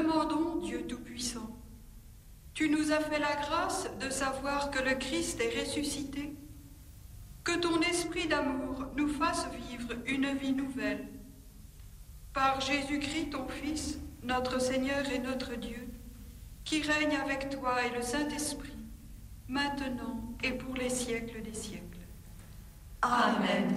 demandons, Dieu Tout-Puissant. Tu nous as fait la grâce de savoir que le Christ est ressuscité. Que ton esprit d'amour nous fasse vivre une vie nouvelle. Par Jésus-Christ, ton Fils, notre Seigneur et notre Dieu, qui règne avec toi et le Saint-Esprit, maintenant et pour les siècles des siècles. Amen.